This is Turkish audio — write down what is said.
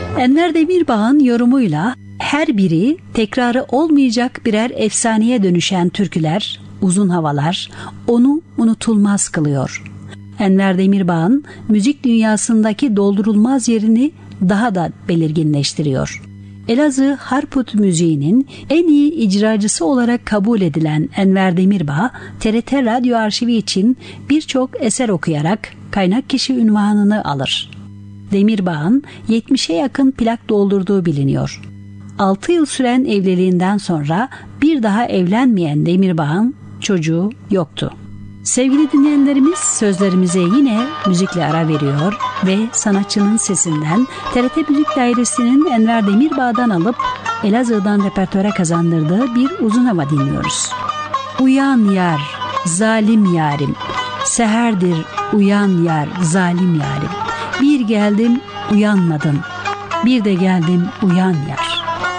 Enver Demirbağ'ın yorumuyla her biri tekrarı olmayacak birer efsaneye dönüşen türküler, uzun havalar onu unutulmaz kılıyor. Enver Demirbağ'ın müzik dünyasındaki doldurulmaz yerini daha da belirginleştiriyor. Elazığ Harput müziğinin en iyi icracısı olarak kabul edilen Enver Demirbağ, TRT Radyo Arşivi için birçok eser okuyarak kaynak kişi unvanını alır. Demirbağ'ın 70'e yakın plak doldurduğu biliniyor. 6 yıl süren evliliğinden sonra bir daha evlenmeyen Demirbağ'ın çocuğu yoktu. Sevgili dinleyenlerimiz, sözlerimize yine müzikle ara veriyor ve sanatçının sesinden TRT Müzik Dairesi'nin Enver Demirbağ'dan alıp Elazığ'dan repertuara kazandırdığı bir uzun hava dinliyoruz. Uyan yar, zalim yarim, seherdir uyan yar, zalim yarim. Bir geldim uyanmadın, bir de geldim uyan yar.